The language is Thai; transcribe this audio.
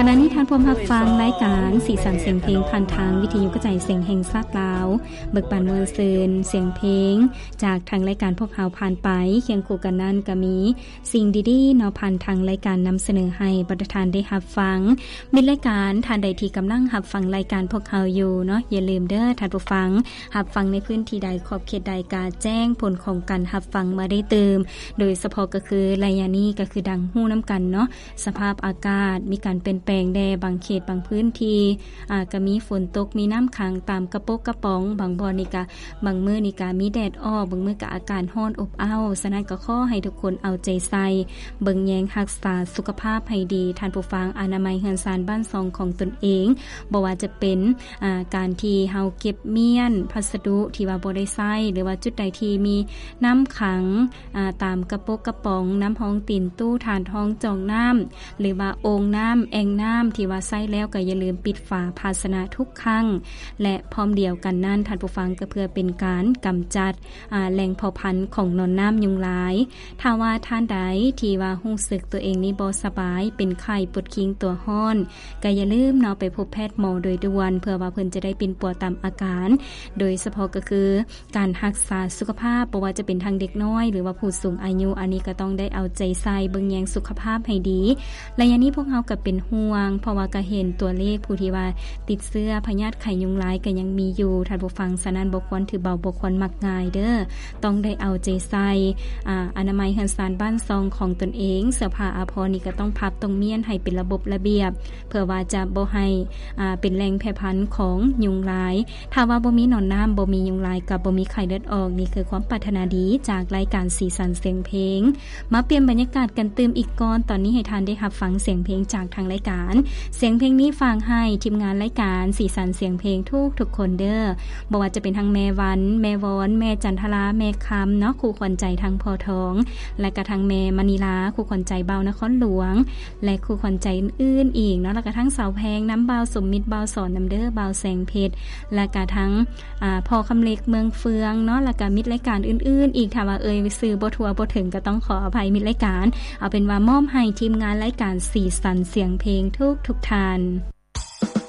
ขณะนี้ท่านผู้รับฟังรายการสีสันเสียงเพลงผ่านทางวิทยุกระจายเสียงแห่งชาติลาวเบิกบานเมืองซืนเสียงเพลงจากทางรายการพวกเราผ่านไปเคียงคู่กันนั้นก็มีสิ่งดีๆเนาะผ่านทางรายการนำเสนอให้บรรดาท่านได้รับฟังมีรายการท่านใดที่กำลังรับฟังรายการพวกเราอยู่เนาะอย่าลืมเด้อท่านผู้ฟังรับฟังในพื้นที่ใดขอบเขตใดก็แจ้งผลของการรับฟังมาได้เติมโดยเฉพาะก็คือระยะนี้ก็คือดังฮู้น้ำกันเนาะสภาพอากาศมีการเปลี่ยนแปลงแดบางเขตบางพื้นที่ก็มีฝนตกมีน้ำขังตามกระปกกระป๋องบางบ่อนี่ก็บางมื้อนี่ก็มีแดดออกบางมื้อก็อากาศร้อนอบอ้าวฉะนั้นก็ขอให้ทุกคนเอาใจใส่เบิ่งแยงรักษาสุขภาพให้ดีท่านผู้ฟังอนามัยเฮือนซานบ้านซองของตนเองบ่ว่าจะเป็นการที่เฮาเก็บเมียนพัสดุที่ว่าบ่ได้ใช้หรือว่าจุดใดที่มีน้ำขังตามกระปกกระป๋องน้ำห้องตีนตู้ถ่านห้องจองน้ำหรือว่าโอ่งน้ำแอ่งน้ำที่ว่าใช้แล้วก็อย่าลืมปิดฝาภาชนะทุกครั้งและพร้อมเดียวกันนั้นท่านผู้ฟังก็เพื่อเป็นการกำจัดแหล่งเผ่าพันธุ์ของนอนน้ำยุงลายถ้าว่าท่านใดที่ว่ารู้สึกตัวเองนี่บ่สบายเป็นไข้ปวดขิงตัวร้อนก็อย่าลืมเนาะไปพบแพทย์หมอโดยด่วนเพื่อว่าเพิ่นจะได้เป็นปัวตามอาการโดยเฉพาะก็คือการรักษาสุขภาพบ่ว่าจะเป็นทางเด็กน้อยหรือว่าผู้สูงอายุอันนี้ก็ต้องได้เอาใจใส่เบิ่งแยงสุขภาพให้ดีและอย่างนี้พวกเฮาก็เป็นห่วงเพราะว่าก็เห็นตัวเลขผู้ที่ว่าติดเชื้อพยาธิไข้ยุงลายก็ยังมีอยู่ท่านผู้ฟังฉะนั้นบ่ควรถือเบาบ่ควรมักง่ายเด้อต้องได้เอาใจใส่อนามัยเฮือนซานบ้านซองของตนเองเสื้อผ้าอาภรณ์นี่ก็ต้องพับต้องเมียนให้เป็นระบบระเบียบเพื่อว่าจะบ่ให้เป็นแหล่งแพร่พันธุ์ของยุงลายถ้าว่าบ่มีหนอนน้ำบ่มียุงลายกับบ่มีไข้เลือดออกนี่คือความปรารถนาดีจากรายการสีสันเสียงเพลงมาเปลี่ยนบรรยากาศกันตื่มอีกก่อนตอนนี้ให้ทานได้รับฟังเสียงเพลงจากทางรายการเสียงเพลงนี้ฟังให้ทีมงานรายการสีสันเสียงเพลงทุกคนเด้อบ่ว่าจะเป็นทั้งแม่วันแม่วอนแม่จันทราแม่คำเนาะครูขวัญใจทางพอทองและก็ทั้งแม่มณีลาครูขวัญใจเบานครหลวงและครูขวัญใจอื่นๆอีกเนาะแล้วก็ทั้งสาวแพงน้ำเบาสมมิตรเบาสอนน้ำเด้อเบาแสงเพชรและก็ทั้งพ่อคำเล็กเมืองเฟืองเนาะแล้วก็มิตรรายการอื่นๆอีกถ้าว่าซื้อบ่ทัวบ่ถึงก็ต้องขออภัยมิตรรายการเอาเป็นว่ามอบให้ทีมงานรายการสีสันเสียงเพลงทุกท่าน